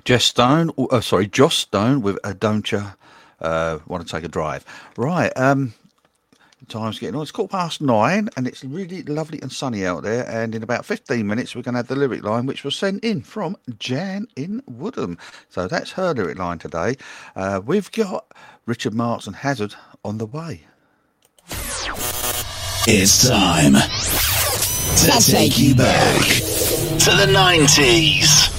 Joss Stone with Don't You Want to Take a Drive. Right, time's getting on. It's 9:15, and it's really lovely and sunny out there. And in about 15 minutes, we're going to have the lyric line, which was sent in from Jan in Woodham. So that's her lyric line today. We've got Richard Marx and Hazard on the way. It's time to take you back to the 90s.